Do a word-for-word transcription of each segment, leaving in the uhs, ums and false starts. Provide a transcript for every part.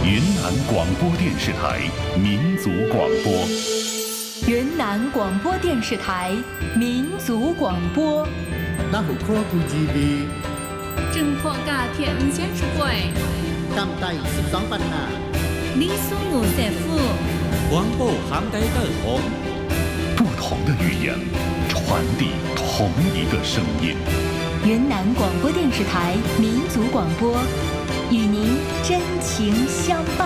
云南广播电视台民族广播。 云南广播电视台民族广播。 那虎科古 ที วีจึงพวกกาเทียนเชียนช่วยกำไตสิบสองปัญหานี่สู้หนูเสฟู广播杭台的红不同的语言传递同一个声音。 云南广播电视台民族广播，与您真情相伴。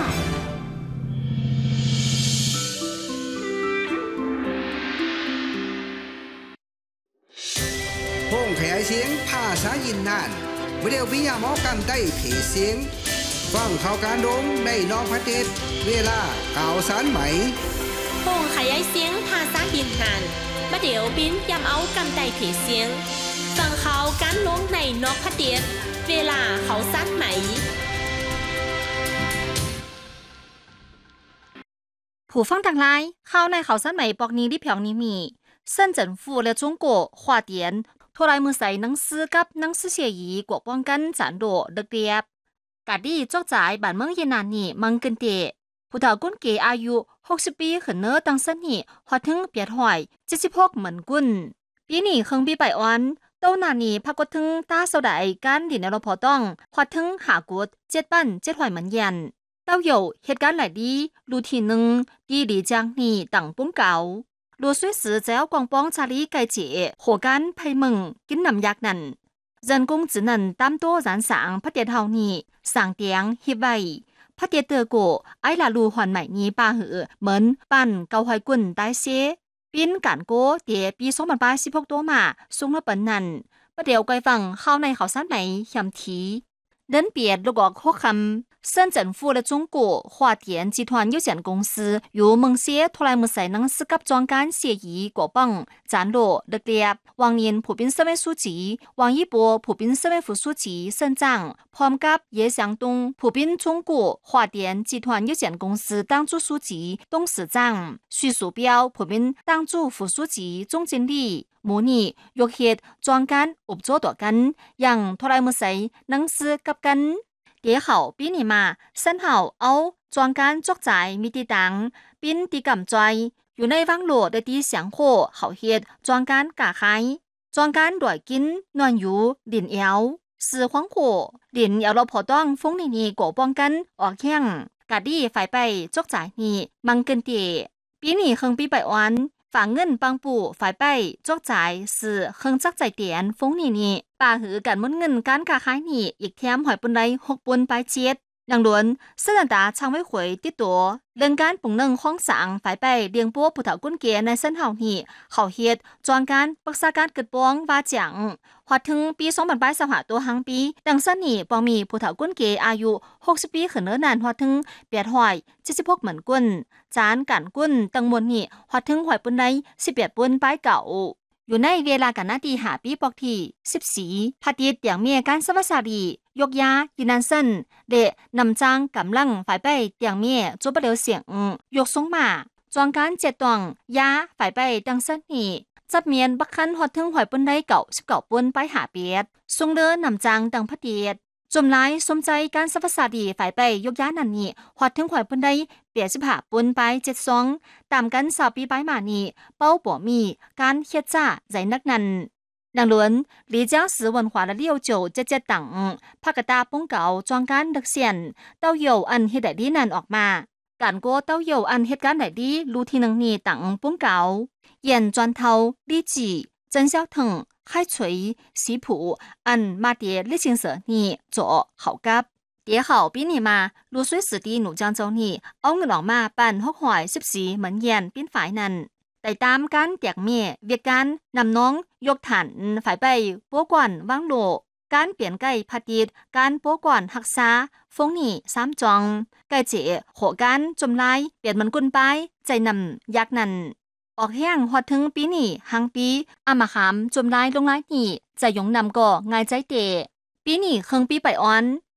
พงขยายเสียงภาษายินนานวิดีโอวิญญาหมอกันได้เพจเสียงฟังข่าวการดงในนอกประเทศเวลาข่าวสารใหม่พงขยายเสียงภาษายินนานวิดีโอบินยำเอากันได้เพจเสียงฟังข่าวการดงในนอกประเทศเวลาข่าวสารใหม่ผู้ฟังทั้งหลายข่าวในข่าวสารใหม่ปอกนี้ที่เพียงนี้มี深圳府และ中国华电拖来มือใส่หนังสือกับหนังสือเสียยีกวป้องกันจานโดเด็กเรียบกาดีจอกจ่ายบ้านเมืองเยนานนี่มังเกินเตผู้เฒ่ากุนเกอายุหกสิบปีขึ้นเนอตังสันนี่ฮอดถึงเปียดหอยเจ็ดสิบหกเหมือนกุนปีนี้เครื่องปีไปอ่อนเต้านานี่พักกดถึงตาเสาได้การดินในรพอต้องฮอดถึงหากดเจ็ดปั้นเจ็ดหอยเหมือนยันเต้าอยู่เหตุการณ์หลายดีรูทีนึงดีดีจังนี่ตั้งปุ้งเก่า罗水时只要光帮查理解决火干配蒙跟南亚人，人工智能担多燃上拍电后呢，上电翕位，拍电德国埃拉路环买呢巴河门班高海棍带些，边干过碟比สองพัน八十六多嘛，送了本人，不掉该放好ในข่าวสารใหม่ยำทีเดินเปียดลูกออกข้อคำ深圳府และ中国华电集团有限公司由孟些拖来木ใส่หนังสือกับจองการเสียยีกว่าป้องจานโลเด็กเรียบวางเนียนผู้เป็นเสมัยสู้จีวางยี่ปัวผู้เป็นเสมัยผู้สู้จีเซินจังพร้อมกับเย่เซียงตงผู้เป็น中国华电集团有限公司当主书记董事长徐树标ผู้เป็น当主副书记总经理หมูนี่ยกเหตุจองการอุบโจตัวกันอย่างทรายมือใส่หนังสือกับกันเดี๋ยวเขาปีนี้มาเส้นเขาเอาจองการจกจ่ายมีตีตังปิ้นตีกำจอยอยู่ในวังโหลดได้ตีเสียงโคเขาเหตุจองการกะไข่จองการด่วยกินนอนอยู่ดินเอวสื่อขวางโคดินเอวเราพอต้องฟงนี่นี่กป้องกันออกแข้งกะดีฝ่ายไปจกจ่ายนี่มังเกินเตปีนี้เครื่องปีไปอ่อนฝากเงินปังปู่ฝ่ายไปจอกจ่ายสื่อเครื่องจักใจเตียนฟงนี่นี่ป่าหือกันมุนเงินการค้าขายนี่อีกแถมหอยปุนไรหกปุนปลายเจ็ดดังล้วนเสนดาช่างไว้หวยติดตัวเรื่องการปุ่งนึ่งห้องสังฝ่ายไปเลี้ยงปัวผู้เฒ่ากุ้นเกียในเส้นเฮานี่เขาเฮ็ดจองการปรึกษาการเกิดป้องว่าจังฮอดถึงปีสองพันยี่สิบห้าตัวหังปีดังซั่นนี่ปองมีผู้เฒ่ากุ้นเกียอายุหกสิบปีขึ้นเนินนานฮอดถึงแปดหอยเจ็ดสิบหกเหมือนกุ้นจานกันกุ้นตังมวลนี่ฮอดถึงหอยปุนใดสิบแปดปุนปลายเก่าอยู่ในเวลากันนาทีหาปีปอกที่สิบสี่พัดยิดอย่างเมียการสวัสดียกยายินันเซินเดะนำจางกำลังฝ่ายไปอย่างเมียจูบเลียวเสียงยกทรงมาจองการเจ็ดตวงยาฝ่ายไปดังเส้นนี่จับเมียนบักคันฮอดถึงหอยปุนได้เก่าสิบเก่าปุนไปหาเปียดทรงเดินนำจางดังพัดยิดจมไล่สมใจการสวัสดีฝ่ายไปยกยานันนี่ฮอดถึงหอยปุนได้เปียสิบหาปุนไปเจ็ดสองตามกันสาวปีไปมานี่เป้าบ่มีการเฮ็ดจ้าใจนักนั้นดังล้วน李江石文化的六九เจ็ดเจ็ดตังภาคตาปุ้งเก่าจองการดักเสียนเต้าโยอันเฮ็ดได้ดีนั่นออกมาการโกเต้าโยอันเฮ็ดการได้ดีรู้ที่นึงนี่ตังปุ้งเก่าเย็นจวนเทาลี่จีเจิ้นเซี่ยวถึงไข่ฉุยสีผูอันมาเดียลิชิงเสือนี่จ่อเขากับเดี๋ยวเขาปีนี้มารู้สวยสือดีหนูจังเจ้านี่เอาเงินออกมาปั่นหกหอยสิบสีเหมือนเย็นปิ้นฝ่ายนั้นแต่ตามการแจกเมียเวียกการนำน้องยกฐานฝ่ายไปปัวก่อนวางโลการเปลี่ยนไก่พัดยิดการปัวก่อนหักษาฟงนี่สามจองไก่เจ๋โหการจมลายเปลี่ยนมันกุนไปใจนำยักนั่นออกแห้งฮอดถึงปีนี่หังปีอามาขามจมลายลงลายนี่จะยงนำก่อง่ายใจเตะปีนี่เครื่องปีไปอ่อน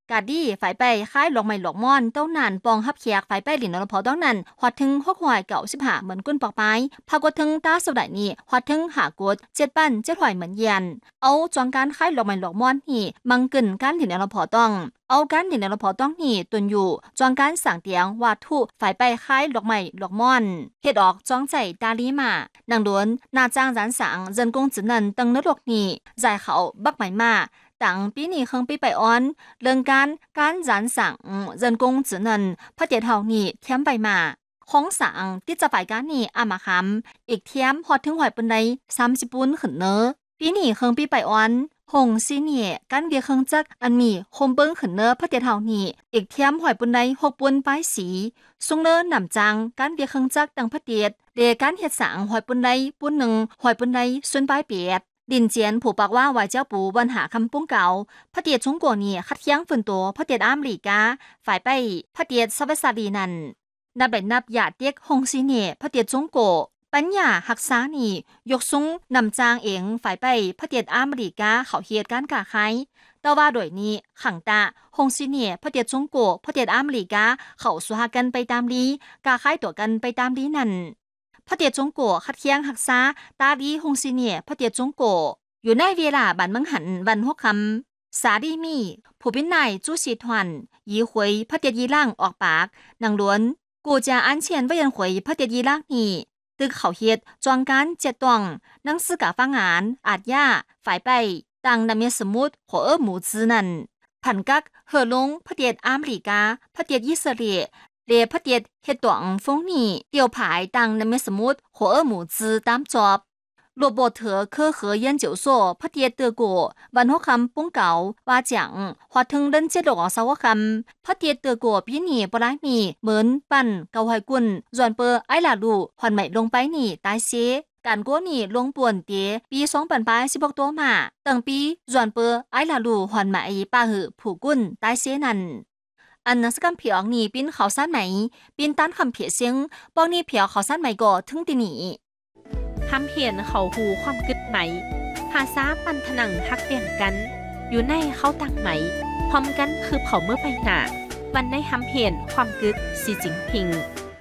กาดี้ฝ่ายไปค่ายหลอกใหม่หลอกม่อนเต้านานปองฮับแขกฝ่ายไปหลินนพอต้องนั้นฮอดถึงหกหอยเก่าสิบห้าเหมือนกุ้นปอกไปพากดถึงตาสุดได้นี่ฮอดถึงหากดเจ็ดปั้นเจ็ดหอยเหมือนเย็นเอาจองการค่ายหลอกใหม่หลอกม่อนนี่มังกึ่นการหลินนพอต้องเอาการหลินนพอต้องนี่ตุนอยู่จองการสั่งเตียงวาดทุฝ่ายไปค่ายหลอกใหม่หลอกม่อนเฮ็ดออกจองใจตาลีมานางล้วนนาจ้างร้านสังเจินกงจื้อนันตังนรกนี่ใจเขาบักใหม่มาต่างปีนี้เคิงปีไปออนเรื่องการการร้านสังเจินกงจื้อนันพระเดียเฮานี่เทียมไปมาของสังที่จะฝ่ายการนี่อามาคำอีกเทียมฮอดถึงหอยปนใดสามสิบปุ้นขึ้นเนอปีนี้เคิงปีไปออนหงซีเนี่ยการเวียเคิงจักอันมีโคมเบิ้งขึ้นเนอพระเดียเฮานี่อีกเทียมหอยปนใดหกปุ้นป้ายสีทรงเนอนำจังการเวียเคิงจักดังพระเดียดเดการเฮ็ดสังหอยปนใดปุ้นหนึ่งหอยปนใดส่วนป้ายเปียดดินเจียนผู้ปากว่าไหวเจ้าปูวันหาคำปุ้งเก่าพระเดียดชงกัวนี่คัดเคียงฝืนตัวพระเดียดอเมริกาฝ่ายไปพระเดียดซาเวซาลีนันนับเป็นนับหยาเตียกหงซีเน่พระเดียดจงโกปัญญาหักษานี่ยกสูงนำจางเองฝ่ายไปพระเดียดอเมริกาเขาเฮียดการกาไขแต่ว่าโดยนี้ขังตาหงซีเน่พระเดียดจงโกพระเดียดอเมริกาเขาสุหากันไปตามลีกาไขตัวกันไปตามลีนั่นพระเดียดจงโกคัดเคียงหักษาตาลีหงซีเน่พระเดียดจงโกอยู่ในเวลาบันมังหันวันหกคำสาดีมีผู้เป็นนายจูซีทวนยีหวยพระเดียดยีล่างออกปากนางล้วนกูจะอันเชียนไว้ยันหวยพระเดียดยีล่างนี่ตึกเขาเฮ็ดจองการเจ็ดตวงนังสือกาฟังงานอาจย่าฝ่ายไปตังนำเมียสมุดหัวเอ้อหมูจื้อนั่นผันกักเฮอลงพระเดียดอเมริกาพระเดียดอิสราเอลเรพระเดียดเฮ็ดตวงฟงนี่เตียวผายตังนำเมียสมุดหัวเอ้อหมูจื้อตามจอบ罗伯特科学研究所พระเดียดเตอโกวันหกคำปุ้งเก่าว่าจังหัดถึงเดินเจ็ดหลอกสาวคำพระเดียดเตอโกปีนี้ปลายมีเหมือนปั่นเกาไหกุนส่วนเปอไอลาลูหอนใหม่ลงไปนี่ตายเสียการกัวนี่ลงป่วนเตียปีสองพันแปดสิบหกตัวมาตั้งปีส่วนเปอไอลาลูหอนใหม่ป้าหือผู้กุนตายเสียนั่นอันนักสกัมเพียงนี่ปิ้นเขาสั้นไหมปิ้นต้านคำเพียเสียงปองนี่เพียเขาสั้นไหมก่อถึงตีนี่ทำเหียนเขาหูความกึดไหมภาษาปันถนังฮักเลี่ยงกันอยู่ในเขาต่างไหมพร้อมกันคือเผาเมื่อไปหนาวันในทำเหียนความกึดสีจิงพิง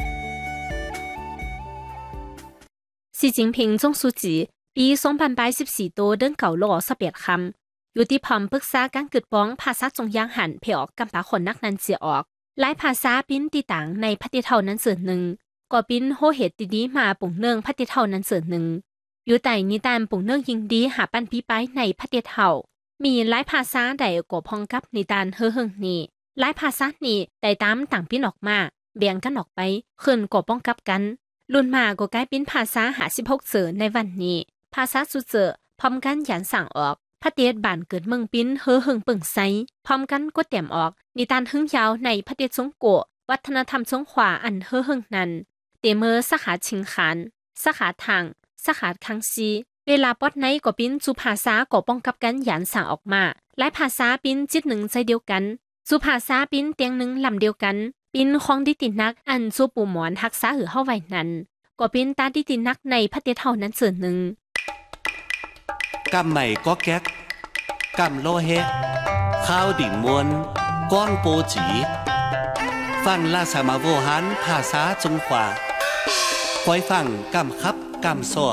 สีจิงพิงจงสุจีปีสองพันแปดสิบสี่โตเดินเก่าหล่อสเปียดคำอยู่ที่พร้อมปรึกษาการกึดป้องภาษาจงยางหันเพียออกกำปาคนนักนั้นเสียออกหลายภาษาปิ้นตีต่างในพัฒเท่านั้นส่วนหนึ่งก็ปิ้นโฮเหตุดีๆมาปุ่งเนืองพัฒเท่านั้นส่วนหนึ่งอยู่แต่นิตานปุ่งเนืองยิงดีหาปันปีไปในพัฒเท่ามีหลายภาษาใดก็พองกับนิตานเฮอเฮงนี่หลายภาษานี่ได้ตามต่างปิ้นออกมาแบ่งกันออกไปขึ้นก็ป้องกับกันรุ่นมาก็กลายเป็นภาษาหาสิบหกเสือในวันนี้ภาษาสุดเสือพร้อมกันยันสั่งออกพระเดชบ้านเกิดเมืองปิ้นเฮอเฮงเปิ่งไซพร้อมกันก็เต็มออกนิทานหึงยาวในพระเดชสงโกวัฒนธรรมสงขวาอันเฮอเฮงนั้นเตเมอสาขาชิงขานสาขาทางสาขาคังซีเวลาปอดในก็ปิ้นสุภาษาก็ป้องกับกันยันสั่งออกมาหลายภาษาปิ้นจิตหนึ่งใจเดียวกันสุภาษาปิ้นเตียงหนึ่งลำเดียวกันปิ้นของดิตินักอันสูปูหมอนทักษะหือเฮาไว้นั้นก็เป็นตาดิตินักในพระเดชเท่านั้นส่วนหนึ่งกำใหม่ก็แก๊กกำโลเฮข้าวดิ่งมวนก้อนโปจีฟังลาสามาโวหันภาษาจงขวาคอยฟังกำคับกำซ้อ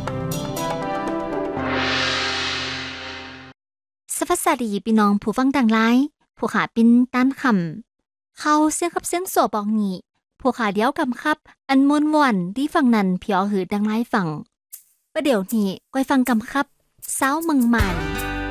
สวัสดีพี่น้องผู้ฟังต่างหลายผู้ขาปินต้านคำเข้าเสียงขับเสียงโสบอกนี้ผู้ขาเดียวกำคับอันมวนว่อนที่ฟังนั้นเพียวหือดังหลายฝั่งประเดี๋ยวนี้ก้อยฟังกำคับสาวเมืองใหม่